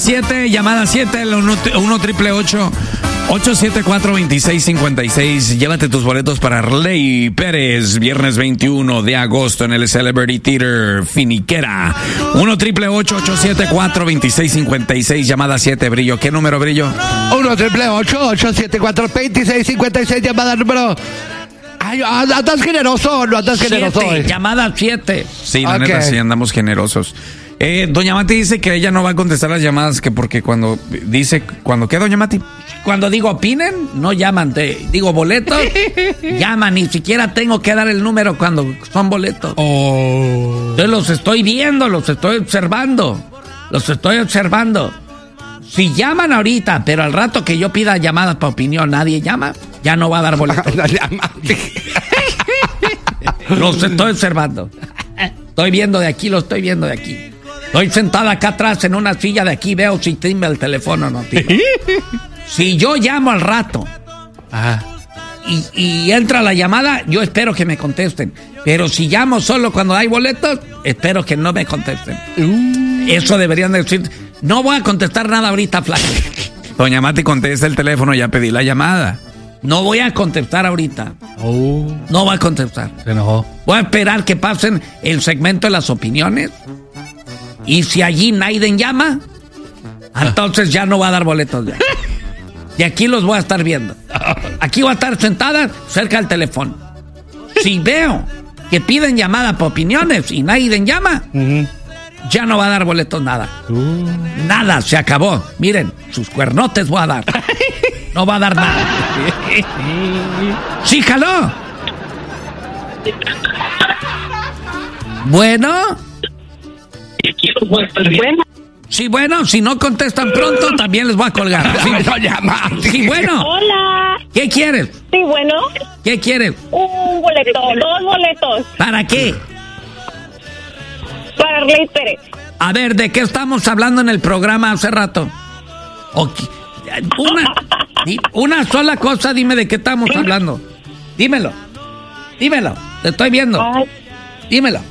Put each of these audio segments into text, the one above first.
7, el 1-888-874-2656. Llévate tus boletos para Arley Pérez, viernes 21 de agosto en el Celebrity Theater Finiquera. 1-888-874-2656, llamada 7, Brillo. ¿Qué número, Brillo? 1-888-874-2656, llamada número... Ay, andas generoso, no andas generoso. 7, llamada 7. Sí, la neta, sí, andamos generosos. Doña Mati dice que ella no va a contestar las llamadas, que porque cuando ¿qué, Doña Mati? Cuando digo opinen, no llaman. Digo boletos, llaman. Ni siquiera tengo que dar el número cuando son boletos. Entonces los estoy viendo, los estoy observando. Si llaman ahorita, pero al rato que yo pida llamadas para opinión, nadie llama, ya no va a dar boletos. Los estoy observando. Estoy viendo de aquí, lo estoy viendo de aquí. Estoy sentada acá atrás en una silla de aquí, veo si timbre el teléfono o no. Si yo llamo al rato y entra la llamada, yo espero que me contesten. Pero si llamo solo cuando hay boletos, espero que no me contesten. Eso deberían decir. No voy a contestar nada ahorita, flaco. Doña Mati, contesta el teléfono, ya pedí la llamada. No voy a contestar ahorita. No voy a contestar. Se enojó. Voy a esperar que pasen el segmento de las opiniones. Y si allí Naiden llama, entonces ya no va a dar boletos ya. Y aquí los voy a estar viendo. Aquí voy a estar sentada cerca del teléfono. Si veo que piden llamada para opiniones y Naiden llama, ya no va a dar boletos nada. Nada, se acabó. Miren, sus cuernotes voy a dar. No va a dar nada. Sí, jaló. Bueno. Sí, bueno, si no contestan pronto, también les voy a colgar. Sí, bueno. Hola. ¿Qué quieres? Sí, bueno. ¿Qué quieres? Un boleto, 2 boletos. ¿Para qué? Para Arley Pérez. A ver, ¿de qué estamos hablando en el programa hace rato? Una sola cosa, dime de qué estamos hablando. Dímelo, te estoy viendo. Dímelo.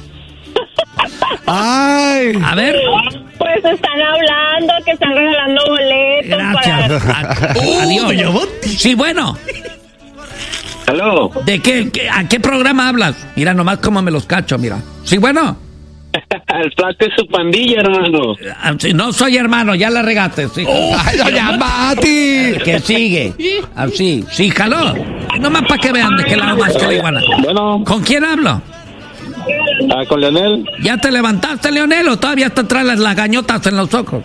Ay. A ver. Pues están hablando que están regalando boletos. Gracias. Adiós. Sí, bueno. ¿Aló? ¿De qué? ¿A qué programa hablas? Mira nomás cómo me los cacho, mira. Sí, bueno. El flaco es su pandilla, hermano. No soy hermano, ya la regaste. Sí. ¡Ay, Doña Mati! Que sigue. Así. Sí, jaló. Nomás para que vean de qué lado más que la iguana. Bueno. ¿Con quién hablo? Con Leonel. ¿Ya te levantaste, Leonel, o todavía te traes las gañotas en los ojos?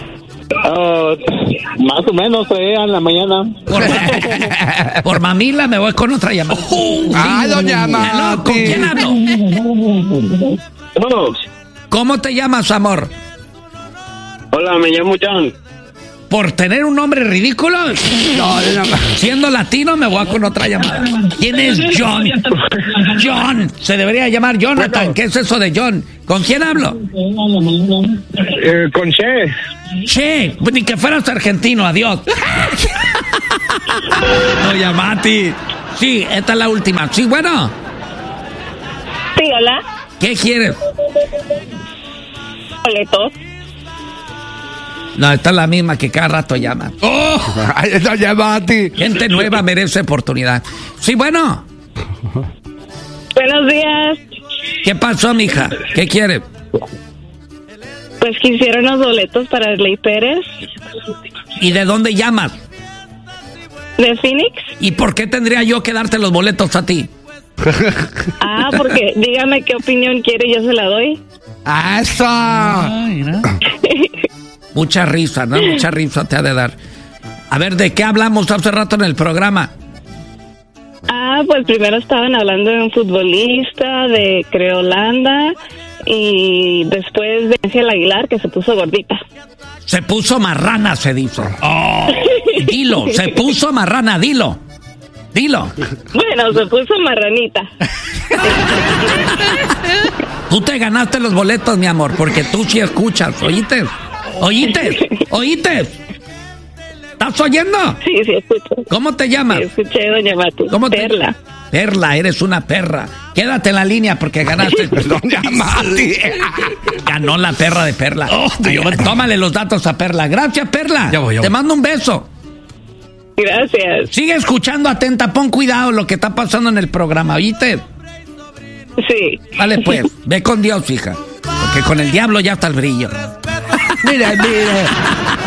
Más o menos, en la mañana. Por mamila me voy con otra llamada. ¡Ay, Doña Mati! ¿Con quién hablo? ¿Cómo te llamas, amor? Hola, me llamo John. ¿Por tener un nombre ridículo? No. Siendo latino me voy con otra llamada. ¿Quién es John? John. Se debería llamar Jonathan. ¿Qué es eso de John? ¿Con quién hablo? Con Che. Che, ni que fueras argentino. Adiós. Doña Mati. Sí, esta es la última. Sí, bueno. Sí, hola. ¿Qué quieres? Boletos. No, esta es la misma que cada rato llama. ¡Ay, Doña Mati! Gente nueva merece oportunidad. Sí, bueno. Buenos días. ¿Qué pasó, mija? ¿Qué quieres? Pues quisiera unos boletos para Arley Pérez. ¿Y de dónde llamas? ¿De Phoenix? ¿Y por qué tendría yo que darte los boletos a ti? Porque dígame qué opinión quiere y yo se la doy. ¡Eso! Ay, ¿no? Mucha risa, ¿no? Mucha risa te ha de dar. A ver, ¿de qué hablamos hace rato en el programa? Pues primero estaban hablando de un futbolista de Holanda y después de Ángel Aguilar, que se puso gordita. Se puso marrana, se dice. Dilo, se puso marrana, dilo. Bueno, se puso marranita. Tú te ganaste los boletos, mi amor, porque tú sí escuchas, ¿oíste? ¿Estás oyendo? Sí, escucho. ¿Cómo te llamas? Sí, escuché, Doña Mati. ¿Cómo Perla. Perla, eres una perra. Quédate en la línea porque ganaste. Doña Mati. Ganó la perra de Perla. Tómale los datos a Perla. Gracias, Perla. Ya voy. Te mando un beso. Gracias. Sigue escuchando atenta, pon cuidado lo que está pasando en el programa, ¿oíste? Sí. Vale, pues, ve con Dios, hija. Porque con el diablo ya está el brillo. Mire.